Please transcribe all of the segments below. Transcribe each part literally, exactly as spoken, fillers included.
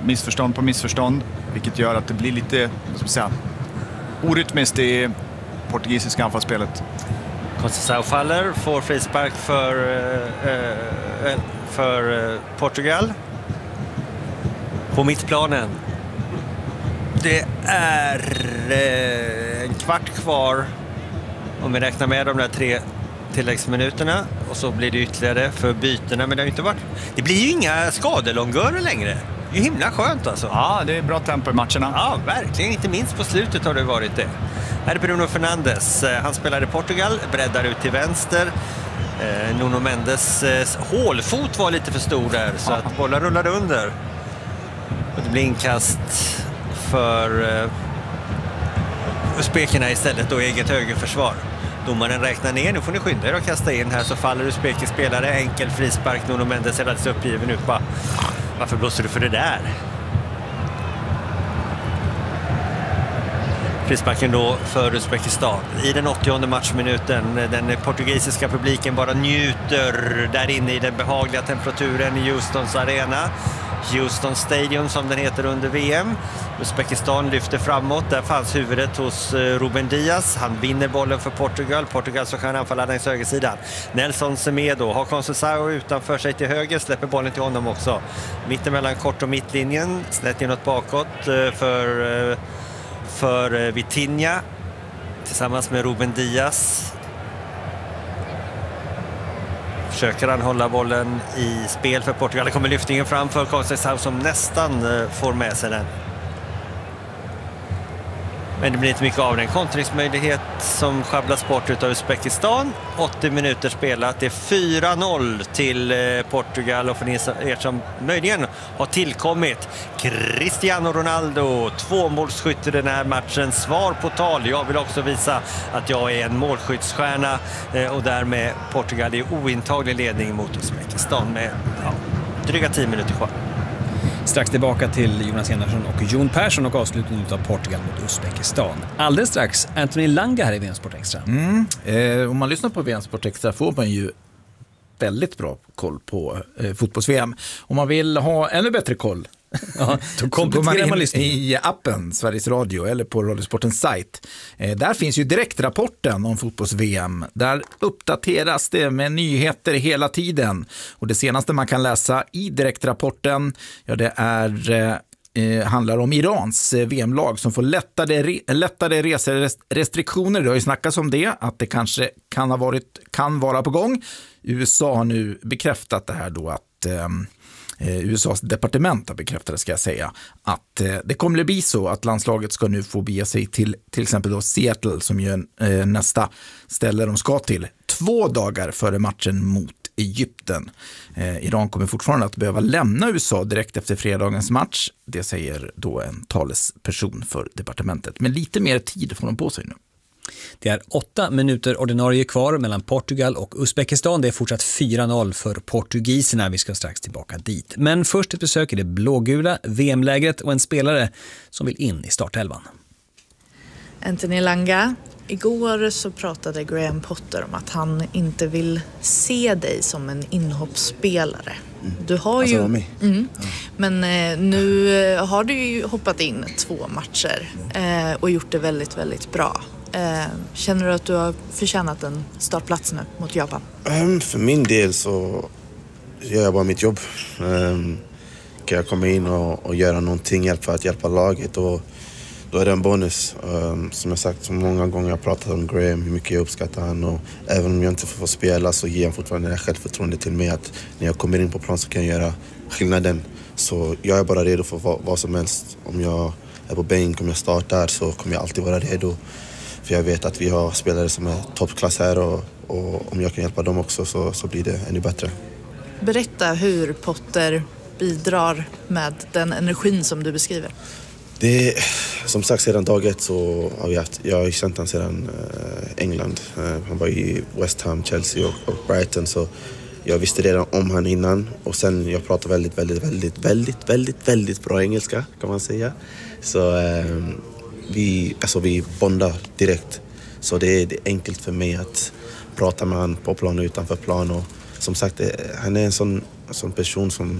missförstånd på missförstånd, vilket gör att det blir lite, vad ska man säga, orytmiskt i portugisiska anfallsspelet. Conceição faller, får frispark för, äh, för äh, Portugal. På mittplanen. Det är äh, en kvart kvar om vi räknar med de där tre tilläggsminuterna, och så blir det ytterligare för bytena, men det har ju inte varit, det blir ju inga skadelångörer längre. Det är ju himla skönt alltså. Ja, det är bra tempo i matcherna. Ja, verkligen, inte minst på slutet har det varit det. Här är Bruno Fernandes, han spelar i Portugal, breddar ut till vänster. eh, Nuno Mendes eh, hålfot var lite för stor där, så ja. att bollen rullade under. Och det blir inkast för eh, Uzbekerna istället, då eget högerförsvar. Domaren räknar ner, nu får ni skynda er och kasta in här, så faller Uzbekis spelare, enkel frispark. Nuno Mendes är alldeles uppgiven ut. Bara, varför blåser du för det där? Frisparken då för Uzbekistan i den åttionde matchminuten. Den portugisiska publiken bara njuter där inne i den behagliga temperaturen i Houstons arena. Houston Stadium som den heter under V M. Uzbekistan lyfter framåt. Där fanns huvudet hos Ruben Diaz. Han vinner bollen för Portugal. Portugal så kan anfalla längs högersidan. Nelson Semedo har Conceição utanför sig till höger. Släpper bollen till honom också. Mittemellan kort och mittlinjen. Snett inåt bakåt för, för Vitinha. Tillsammans med Ruben Diaz. Försöker han hålla bollen i spel för Portugal. Det kommer lyftningen fram för Conceição som nästan får med sig den. Men det blir inte mycket av den. Kontringsmöjlighet som schabblas bort utav Uzbekistan. åttio minuter spelat. Det är fyra noll till Portugal. Och för er som möjligen har tillkommit, Cristiano Ronaldo, tvåmålsskytt i den här matchen. Svar på tal. Jag vill också visa att jag är en målskyttsstjärna. Och därmed Portugal i ointaglig ledning mot Uzbekistan med ja, dryga tio minuter kvar. Strax tillbaka till Jonas Enarsson och Jon Persson och avslutningen av Portugal mot Uzbekistan. Alldeles strax Anthony Langa här i V M Sport Extra. Mm. Eh, om man lyssnar på V M Sport Extra får man ju väldigt bra koll på eh, fotbolls-V M. Om man vill ha ännu bättre koll, ja, då kompletterar man in i appen Sveriges Radio eller på Radiosportens sajt. Eh, där finns ju direktrapporten om fotbolls-V M. Där uppdateras det med nyheter hela tiden. Och det senaste man kan läsa i direktrapporten, ja, det är eh, handlar om Irans eh, V M-lag som får lättare, re, lättare reserestriktioner. Det har ju snackats om det, att det kanske kan ha varit, kan vara på gång. U S A har nu bekräftat det här då, att eh, U S A:s departement har bekräftat, ska jag säga, att eh, det kommer att bli så att landslaget ska nu få bege sig till till exempel då Seattle, som ju är eh, nästa ställe de ska till, två dagar före matchen mot Egypten. Eh, Iran kommer fortfarande att behöva lämna U S A direkt efter fredagens match. Det säger då en talesperson för departementet. Men lite mer tid får de på sig nu. Det är åtta minuter ordinarie kvar mellan Portugal och Uzbekistan. Det är fortsatt fyra noll för portugiserna. Vi ska strax tillbaka dit. Men först ett besök i det blågula V M-lägret och en spelare som vill in i startelvan. Anthony Langa. Igår så pratade Graham Potter om att han inte vill se dig som en inhoppsspelare. Mm. Du har alltså, ju... Mm. Mm. Men eh, nu har du ju hoppat in två matcher eh, och gjort det väldigt, väldigt bra. Eh, känner du att du har förtjänat en startplats nu mot Japan? Um, för min del så gör jag bara mitt jobb. Um, kan jag komma in och, och göra någonting för att hjälpa laget, och då är det en bonus. Um, som jag sagt så många gånger, jag har pratat om Graham, hur mycket jag uppskattar han, och även om jag inte får spela så ger han fortfarande det självförtroende till mig att när jag kommer in på plan så kan jag göra skillnaden. Så jag är bara redo för vad, vad som helst. Om jag är på bänk, om jag startar, så kommer jag alltid vara redo. För jag vet att vi har spelare som är toppklass här, och, och om jag kan hjälpa dem också så, så blir det ännu bättre. Berätta hur Potter bidrar med den energin som du beskriver. Det är, som sagt, sedan dag ett så har vi haft, jag har känt han sedan eh, England. Eh, han var i West Ham, Chelsea och, och Brighton, så jag visste redan om han innan. Och sen jag pratar väldigt, väldigt, väldigt, väldigt, väldigt, väldigt bra engelska, kan man säga. Så eh, vi, alltså vi bondar direkt. Så det är, det är enkelt för mig att prata med han på plan och utanför plan. Och som sagt, det, han är en sån, en sån person som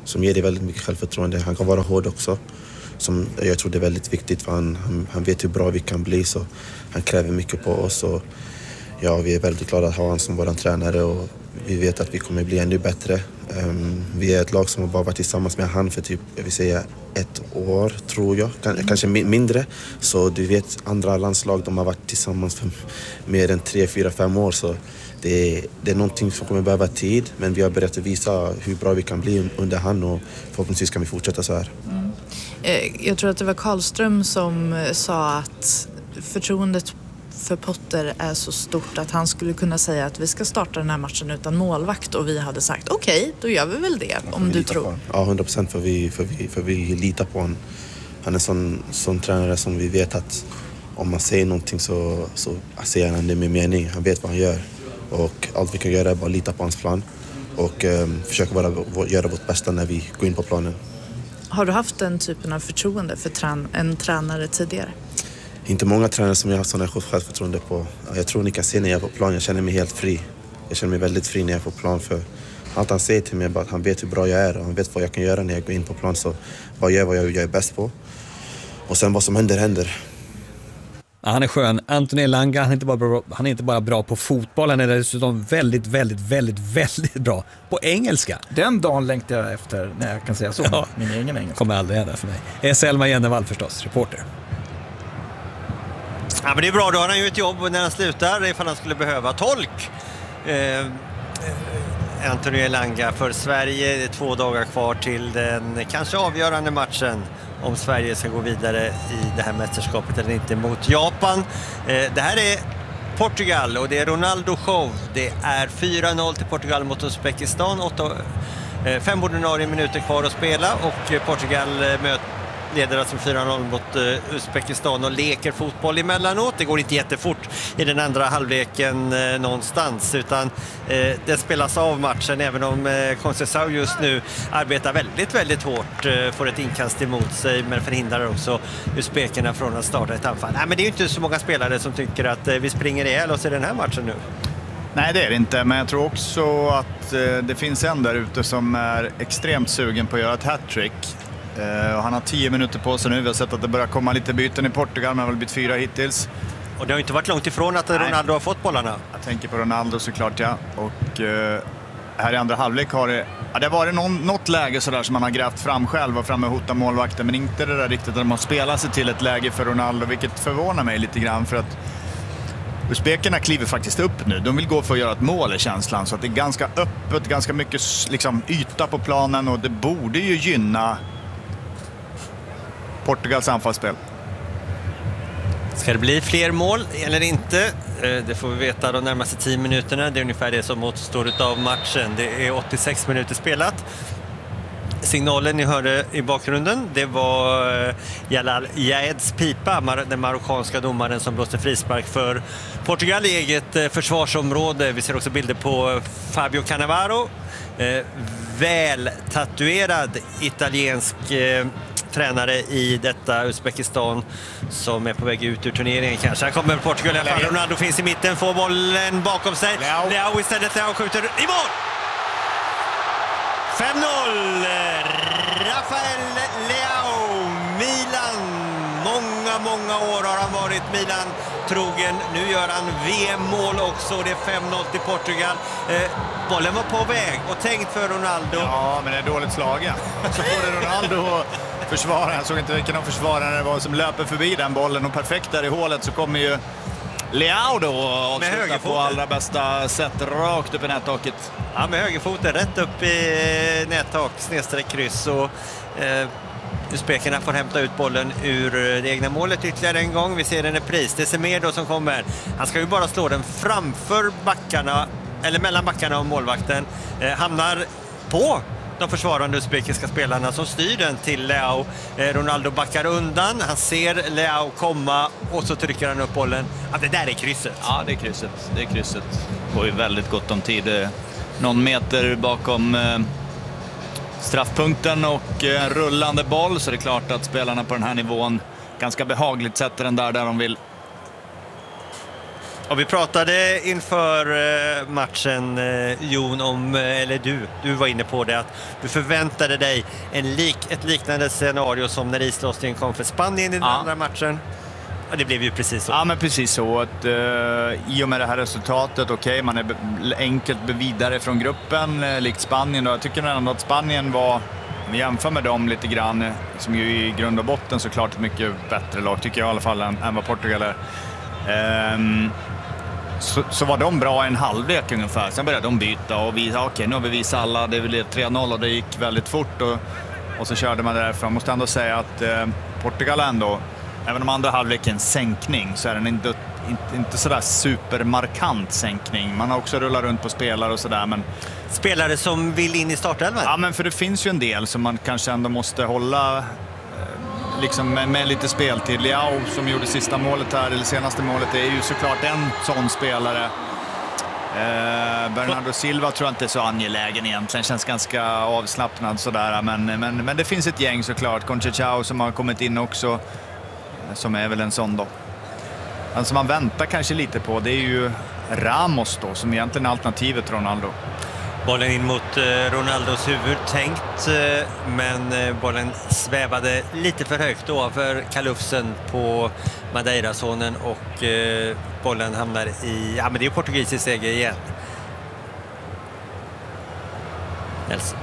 som ger dig väldigt mycket självförtroende. Han kan vara hård också. Som jag tror det är väldigt viktigt för han, han, han vet hur bra vi kan bli, så han kräver mycket på oss. Och ja, vi är väldigt glada att ha honom som vår tränare och vi vet att vi kommer bli ännu bättre. Um, vi är ett lag som har bara varit tillsammans med han för typ, jag vill säga ett år tror jag, K- kanske mindre. Så du vet, andra landslag de har varit tillsammans för mer än tre, fyra, fem år, så det är, det är någonting som kommer behöva tid, men vi har börjat visa hur bra vi kan bli under han och förhoppningsvis kan vi fortsätta så här. Mm. Jag tror att det var Karlström som sa att förtroendet för Potter är så stort att han skulle kunna säga att vi ska starta den här matchen utan målvakt, och vi hade sagt okej, okay, då gör vi väl det, ja, om du tror. Ja, hundra procent, för vi, för, vi, för vi litar på honom. Han är en sån, sån tränare som vi vet att om man säger någonting så, så säger han det med mening. Han vet vad han gör och allt vi kan göra är bara lita på hans plan och um, försöka bara göra vårt bästa när vi går in på planen. Har du haft den typen av förtroende för trän- en tränare tidigare? Inte många tränare som jag har haft sådana självförtroende på. Jag tror ni kan se när jag är på plan, jag känner mig helt fri. Jag känner mig väldigt fri när jag är på plan, för allt han säger till mig är bara att han vet hur bra jag är och han vet vad jag kan göra när jag går in på plan, så bara gör vad jag, jag är bäst på. Och sen vad som händer, händer. Ja, han är skön. Anthony Elanga, han är, inte bara bra, han är inte bara bra på fotboll, han är dessutom väldigt, väldigt, väldigt, väldigt bra på engelska. Den dagen längtar jag efter när jag kan säga så. Ja. Min egen engelska. Kommer aldrig hända för mig. Selma Jennevall förstås, reporter. Ja, men det är bra, då har han ju ett jobb när han slutar ifall han skulle behöva tolk. Eh, Anthony Elanga för Sverige. Det är två dagar kvar till den kanske avgörande matchen om Sverige ska gå vidare i det här mästerskapet eller inte mot Japan. Eh, det här är Portugal och det är Ronaldo show. Det är fyra noll till Portugal mot Uzbekistan. Åtta, eh, fem ordinarie minuter kvar att spela och Portugal eh, möter leder alltså fyra noll mot uh, Uzbekistan och leker fotboll emellanåt. Det går inte jättefort i den andra halvleken uh, någonstans, utan uh, det spelas av matchen, även om uh, Conceição just nu arbetar väldigt, väldigt hårt, uh, får ett inkast emot sig, men förhindrar också uzbekerna från att starta ett anfall. Nej, men det är ju inte så många spelare som tycker att uh, vi springer ihjäl oss i den här matchen nu. Nej, det är det inte, men jag tror också att uh, det finns en där ute som är extremt sugen på att göra ett hattrick. Uh, han har tio minuter på sig nu. Vi har sett att det börjar komma lite byten i Portugal, men det har väl blivit fyra hittills. Och det har inte varit långt ifrån att Nej. Ronaldo har fått bollarna. Jag tänker på Ronaldo såklart, ja. Och uh, här i andra halvlek har det, ja, det har varit någon, något läge sådär som man har grävt fram själv och framme och hotat målvakten, men inte det där riktigt att de har spelat sig till ett läge för Ronaldo, vilket förvånar mig lite grann, för att uzbekerna kliver faktiskt upp nu. De vill gå för att göra ett mål i känslan, så att det är ganska öppet, ganska mycket liksom, yta på planen, och det borde ju gynna Portugals anfallsspel. Ska det bli fler mål eller inte? Det får vi veta de närmaste tio minuterna. Det är ungefär det som återstår av matchen. Det är åttiosex minuter spelat. Signalen ni hörde i bakgrunden, det var Jalal Yaeds pipa, den marockanska domaren som blåste frispark för Portugal i eget försvarsområde. Vi ser också bilder på Fabio Cannavaro, väl tatuerad italiensk eh, tränare i detta Uzbekistan som är på väg ut ur turneringen kanske. Här kommer Portugal, Ronaldo finns i mitten, får bollen bakom sig. Leao, Leao istället, Leao skjuter i mål! fem noll! Rafael Leao, Milan. Många, många år har han varit Milan trogen. Nu gör han V M-mål också. Det är fem noll till Portugal. Eh, bollen var på väg och tänkt för Ronaldo. Ja, men det är dåligt slagen. Så får det Ronaldo försvara. Jag såg inte vilken av försvararna det var som löper förbi den bollen. Och perfekt där i hålet så kommer ju Leao då och avsluta på allra bästa sätt rakt upp i nättaket. Ja, med högerfoten rätt upp i nättak, snedstreck kryss, och eh, uzbekerna får hämta ut bollen ur det egna målet ytterligare en gång. Vi ser en repris. Det är Semedo som kommer. Han ska ju bara slå den framför backarna, eller mellan backarna och målvakten. Eh, hamnar på de försvarande uzbekiska spelarna som styr den till Leao. Eh, Ronaldo backar undan. Han ser Leao komma och så trycker han upp bollen. Ja, det där är krysset. Ja, det är krysset. Det är krysset. Det går ju väldigt gott om tid. Någon meter bakom eh, straffpunkten och en rullande boll, så det är klart att spelarna på den här nivån ganska behagligt sätter den där där de vill. Och vi pratade inför matchen, Jon, om, eller du, du var inne på det, att du förväntade dig en lik, ett liknande scenario som när islossningen kom för Spanien i den ja. andra matchen. Och det blev ju precis så. Ja, men precis så. Att, uh, I och med det här resultatet, okej, okay, man är be enkelt vidare från gruppen, uh, likt Spanien. Och jag tycker ändå att Spanien var, om vi jämför med dem lite grann, som ju i grund och botten såklart ett mycket bättre lag, tycker jag i alla fall, än, än vad Portugal är. Um, Så, så var de bra en halvlek ungefär. Sen började de byta och vi, okej, okay, nu har vi visat alla, det blev tre noll och det gick väldigt fort och, och så körde man därifrån. Jag måste ändå säga att eh, Portugal ändå, även om andra halvleken sänkning, så är den inte, inte, inte sådär supermarkant sänkning. Man har också rullat runt på spelare och sådär, men... Spelare som vill in i startelvan? Ja, men för det finns ju en del som man kanske ändå måste hålla... Liksom med, med lite speltid. Leao som gjorde sista målet här, eller senaste målet, är ju såklart en sån spelare. Eh, Bernardo Silva tror jag inte är så angelägen egentligen, känns ganska avslappnad sådär, men, men, men det finns ett gäng såklart. Conceição som har kommit in också, som är väl en sån då. Den som man väntar kanske lite på, det är ju Ramos då, som egentligen är alternativet till Ronaldo. Bollen in mot Ronaldos huvud tänkt, men bollen svävade lite för högt då för kalufsen på Madeira-zonen och bollen hamnar i, ja men det är portugisisk seger igen. Nelson.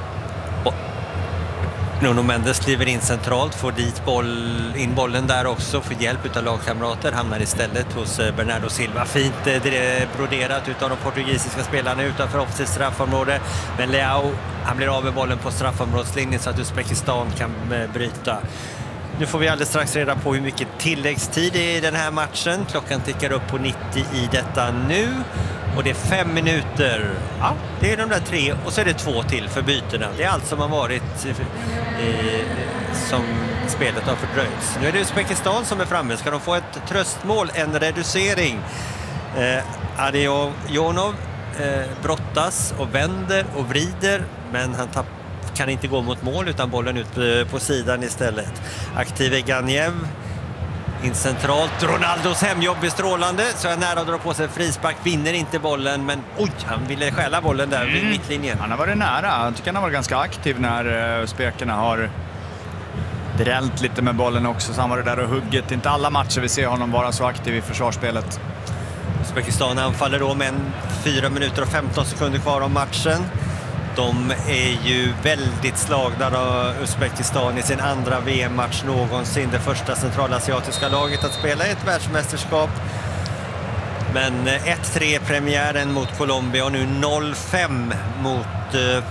Nuno Mendes kliver in centralt, får dit boll, in bollen där också, får hjälp av lagkamrater, hamnar istället hos Bernardo Silva. Fint det broderat utav de portugisiska spelarna utanför offensivt straffområde. Men Leao, han blir av med bollen på straffområdslinjen så att Uzbekistan kan bryta. Nu får vi alldeles strax reda på hur mycket tilläggstid det är i den här matchen. Klockan tickar upp på nittio i detta nu. Och det är fem minuter. Ja, det är de där tre. Och så är det två till för bytena. Det är allt som har varit eh, som spelet har fördröjts. Nu är det Uzbekistan som är framme. Ska de få ett tröstmål, en reducering? Eh, Adionov eh, brottas och vänder och vrider. Men han tappar, kan inte gå mot mål utan bollen ut på sidan istället. Aktive Ganiev in centralt. Ronaldos hemjobb är strålande, så är nära att dra på sig frispark, vinner inte bollen, men oj, han ville stjäla bollen där vid mm. mittlinjen. Han har varit nära. Jag tycker han har varit ganska aktiv när uh, spekarna har drällt lite med bollen också, så han var det där och hugget. Inte alla matcher vi ser honom vara så aktiv i försvarsspelet. Uzbekistan anfaller då med en fyra minuter och femton sekunder kvar om matchen. De är ju väldigt slagna av Uzbekistan i sin andra V M-match någonsin. Det första centralasiatiska laget att spela i ett världsmästerskap. Men ett tre premiären mot Colombia och nu noll fem mot eh,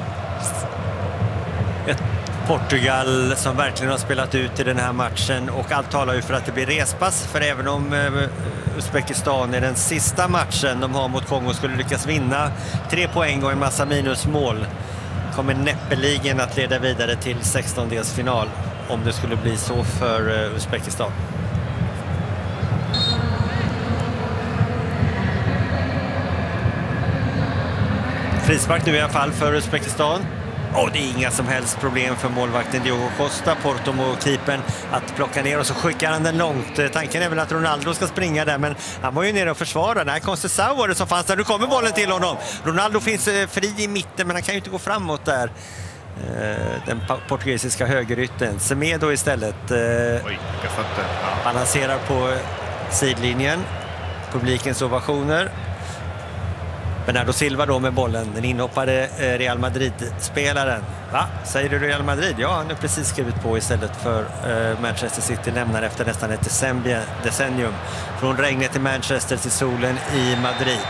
ett Portugal som verkligen har spelat ut i den här matchen. Och allt talar ju för att det blir respass. För även om eh, Uzbekistan i den sista matchen de har mot Kongo skulle lyckas vinna tre poäng och en massa minusmål, kommer näppeligen att leda vidare till sextondelsfinal om det skulle bli så för uh, Uzbekistan. Frispark nu i alla fall för Uzbekistan. Och det är inga som helst problem för målvakten Diogo Costa, Porto och keepern att plocka ner och så skickar han den långt. Tanken är väl att Ronaldo ska springa där, men han var ju nere och försvara. Nej, Conceição var det som fanns där. Nu kommer bollen till honom. Ronaldo finns fri i mitten, men han kan ju inte gå framåt där. Den portugisiska högerytten. Semedo istället Oj, jag fattar. Ja. Balanserar på sidlinjen. Publikens ovationer. Bernardo Silva då med bollen, den inhoppade Real Madrid-spelaren. Va? Säger du Real Madrid? Ja, han har precis skrivit på istället för uh, Manchester City lämnar efter nästan ett decennium. Från regnet till Manchester till solen i Madrid.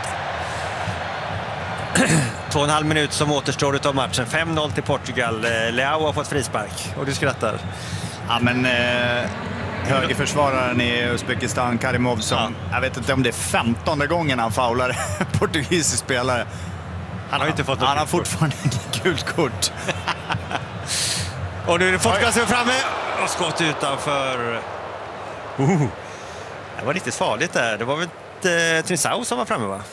Två och en halv minut som återstår av matchen. fem noll till Portugal. Leao har fått frispark. Och du skrattar. Ja, men... Eh... högerförsvararen i Uzbekistan, Karimov, som ja. jag vet inte om det är femtonde gången han faular portugisisk spelare. Han har inte fått Han har fortfarande inget gult kort. Och nu är det Portugal som är framme och skott utanför. Uh. Det var lite farligt där. Det var väl eh, Trincão som var framme, va?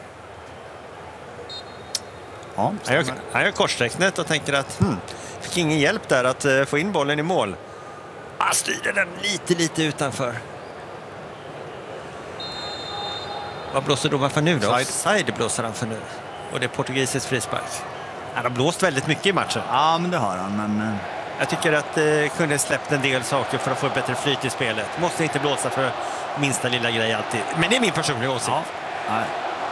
Ja, han gör, han gör korssträcknet och tänker att hmm, fick ingen hjälp där att uh, få in bollen i mål. Han styrde den lite, lite utanför. Vad blåser domaren för nu då? Side. Offside blåser han för nu. Och det är portugisisk frispark. Han har blåst väldigt mycket i matchen. Ja, men det har han. Men... Jag tycker att eh, kunde släppt en del saker för att få ett bättre flyt i spelet. Måste inte blåsa för minsta lilla grej alltid. Men det är min personliga åsikt. Ja. Nej.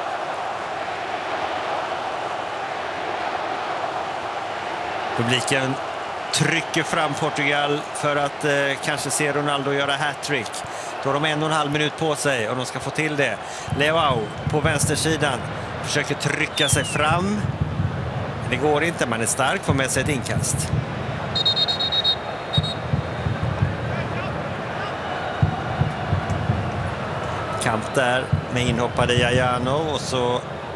Publiken trycker fram Portugal för att eh, kanske se Ronaldo göra hattrick. Då har de en och en halv minut på sig och de ska få till det. Leao på vänstersidan försöker trycka sig fram. Det går inte, man är stark, får med sig ett inkast. Kamp där med inhoppade Jajano och så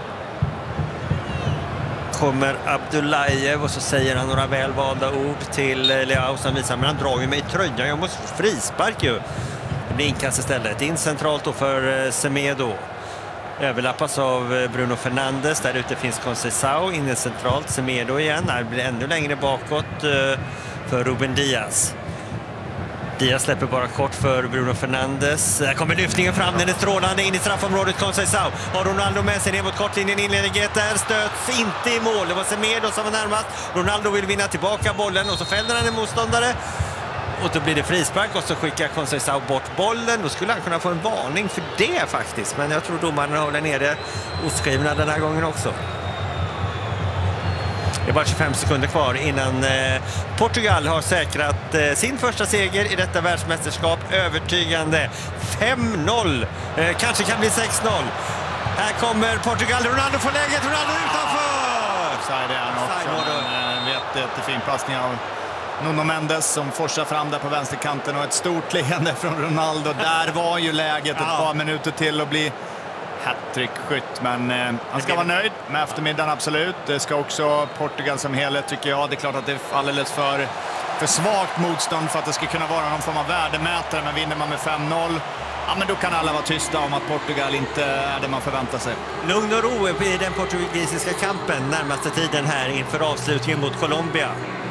kommer Abdullajev och så säger han några välvalda ord till Leao som visar, men han drar ju mig i tröjan, jag måste få frispark ju. Det blir inkast istället, in centralt då för Semedo. Överlappas av Bruno Fernandes, där ute finns Conceição, inne centralt, Semedo igen, det blir ännu längre bakåt för Ruben Diaz. Diaz släpper bara kort för Bruno Fernandes. Där kommer lyftningen fram, den är strålande in i straffområdet. Conceição har Ronaldo med sig ner mot kortlinjen. Inlägget där stöts inte i mål. Det var Semedo som var närmast. Ronaldo vill vinna tillbaka bollen och så fäller han en motståndare. Och då blir det frispark och så skickar Conceição bort bollen. Då skulle han kunna få en varning för det faktiskt. Men jag tror domarna håller nere oskrivna den här gången också. Det är bara tjugofem sekunder kvar innan eh, Portugal har säkrat eh, sin första seger i detta världsmästerskap. Övertygande fem noll. Eh, kanske kan bli sex noll. Här kommer Portugal. Ronaldo får läget. Ronaldo utanför! Offside är han också. En vet, jättefin passning av Nuno Mendes som forsar fram där på vänsterkanten. Och ett stort leende från Ronaldo. Där var ju läget ett par minuter till att bli hattrick-skytt, men eh, han ska vara nöjd med eftermiddagen, absolut. Det ska också Portugal som helhet, tycker jag. Det är klart att det är alldeles för, för svagt motstånd för att det ska kunna vara någon form av värdemätare, men vinner man med fem noll, ja, men då kan alla vara tysta om att Portugal inte är det man förväntar sig. Lugn och ro i den portugisiska kampen närmaste tiden här inför avslutningen mot Colombia.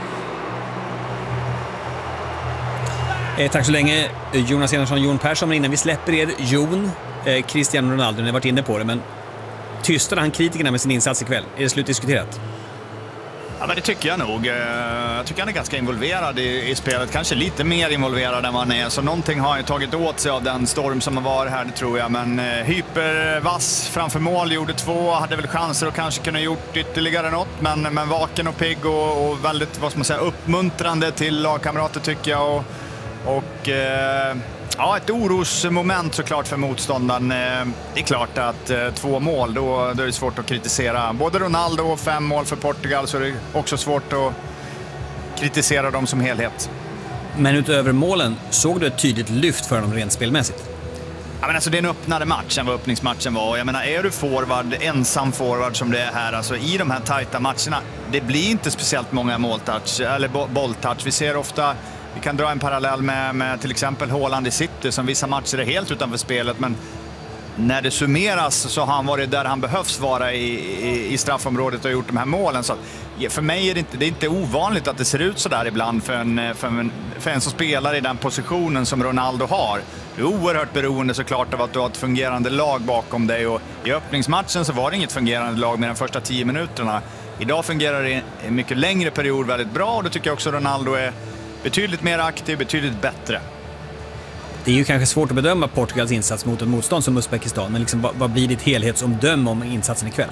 Eh, tack så länge, Jonas Enarsson, Jon Persson. Men innan vi släpper er, Jon, eh, Cristiano Ronaldo, ni har varit inne på det, men tystade han kritikerna med sin insats ikväll? Är det slutdiskuterat? Ja, men det tycker jag nog. Jag tycker han är ganska involverad i, i spelet. Kanske lite mer involverad än vad han är. Så någonting har han ju tagit åt sig av den storm som har varit här, det tror jag. Men eh, hypervass framför mål, gjorde två. Hade väl chanser och kanske kunde ha gjort ytterligare något. Men, men vaken och pigg och, och väldigt, vad ska man säga, uppmuntrande till lagkamrater, tycker jag. Och, och eh, ja, ett orosmoment såklart för motståndaren. Det är klart att två mål, då, då är det svårt att kritisera både Ronaldo och fem mål för Portugal, så är det också svårt att kritisera dem som helhet. Men utöver målen, såg du ett tydligt lyft för dem rent spelmässigt? Ja, men alltså, det är en öppnare match än vad öppningsmatchen var. Jag menar, är du forward, ensam forward som det är här, alltså i de här tajta matcherna, det blir inte speciellt många måltouch eller bolltouch. Vi ser ofta, vi kan dra en parallell med, med till exempel Haaland i City, som vissa matcher är helt utanför spelet, men när det summeras så har han varit där han behövs vara i, i, i straffområdet och gjort de här målen. Så för mig är det inte, det är inte ovanligt att det ser ut så där ibland för en, för, en, för en som spelar i den positionen som Ronaldo har. Du är oerhört beroende såklart av att du har ett fungerande lag bakom dig, och i öppningsmatchen så var det inget fungerande lag med de första tio minuterna. Idag fungerar det i en mycket längre period väldigt bra, och då tycker jag också Ronaldo är betydligt mer aktiv, betydligt bättre. Det är ju kanske svårt att bedöma Portugals insats mot ett motstånd som Uzbekistan, men liksom, vad, vad blir ditt helhetsomdöme om insatsen ikväll?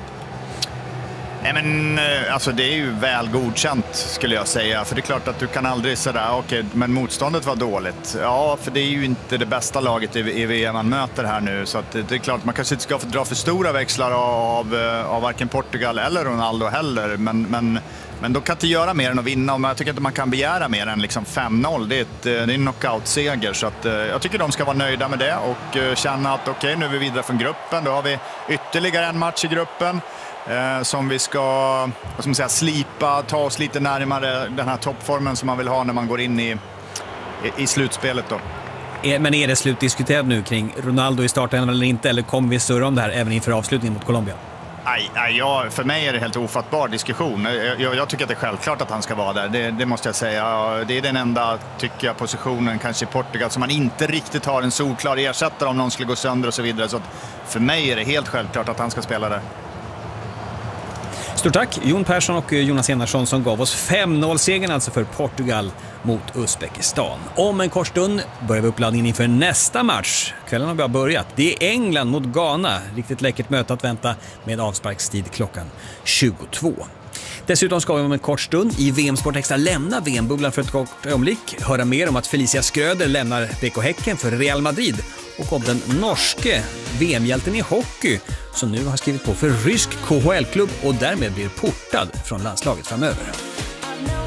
Nej, men alltså det är ju väl godkänt, skulle jag säga. För det är klart att du kan aldrig säga, okej, okay, men motståndet var dåligt. Ja, för det är ju inte det bästa laget i, i V M man möter här nu. Så att det, det är klart att man kanske inte ska få dra för stora växlar av, av varken Portugal eller Ronaldo heller. Men, men, men de kan inte göra mer än att vinna. Och jag tycker inte man kan begära mer än liksom fem noll. Det är, ett, det är en knockout-seger. Så att, jag tycker de ska vara nöjda med det och känna att okej, okay, nu är vi vidare från gruppen. Då har vi ytterligare en match i gruppen. Eh, som vi ska, vad ska man säga, slipa, ta oss lite närmare den här toppformen som man vill ha när man går in i, i, i slutspelet då. Men är det slutdiskuterat nu kring Ronaldo i starten eller inte, eller kommer vi surra om det här även inför avslutningen mot Colombia? Nej, nej, ja, för mig är det helt ofattbar diskussion. Jag, jag tycker att det är självklart att han ska vara där. Det, det måste jag säga. Det är den enda, tycker jag, positionen kanske i Portugal som man inte riktigt har en solklar ersättare om någon skulle gå sönder och så vidare. Så att för mig är det helt självklart att han ska spela där. Stort tack Jon Persson och Jonas Enarsson som gav oss fem noll-segern alltså för Portugal mot Uzbekistan. Om en kort stund börjar vi uppladdningen inför nästa match. Kvällen har bara börjat. Det är England mot Ghana. Riktigt läckert möte att vänta med avsparkstid klockan tjugotvå. Dessutom ska vi om en kort stund i V M Sport Extra lämna V M-bubblan för ett kort ögonblick. Höra mer om att Felicia Skröder lämnar B K Häcken för Real Madrid och om den norske V M-hjälten i hockey som nu har skrivit på för rysk K H L-klubb och därmed blir portad från landslaget framöver.